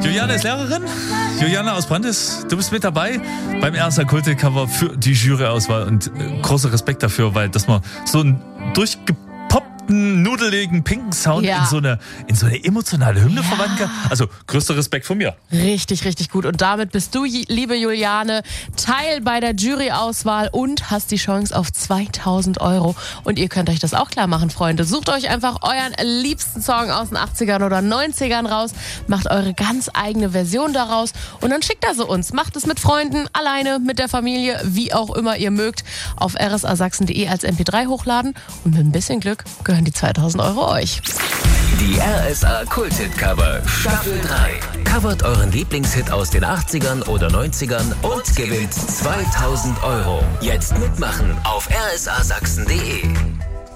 Juliane ist Lehrerin. Juliane aus Brandis, du bist mit dabei beim RSA Kulte-Cover für die Jury-Auswahl. Und großer Respekt dafür, weil dass man so einen durchgepoppten, nudeligen, pinken Sound in so eine emotionale Hymne verwandeln kann. Also größter Respekt von mir. Richtig, richtig gut. Und damit bist du, liebe Juliane, Teil bei der Jury-Auswahl und hast die Chance auf 2.000 €. Und ihr könnt euch das auch klar machen, Freunde. Sucht euch einfach euren liebsten Song aus den 80ern oder 90ern raus, macht eure ganz eigene Version daraus und dann schickt er sie uns. Macht es mit Freunden, alleine, mit der Familie, wie auch immer ihr mögt, auf rsasachsen.de als MP3 hochladen und mit ein bisschen Glück gehören die 2.000 € euch. Die RSA Kult-Hit-Cover Staffel 3. Covert euren Lieblingshit aus den 80ern oder 90ern und gewinnt 2.000 €. Jetzt mitmachen auf rsasachsen.de.